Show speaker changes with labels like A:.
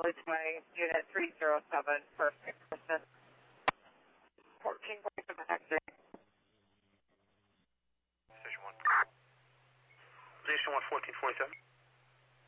A: This way, unit 307, perfect. 14.7 exit.
B: Station 1, 1447.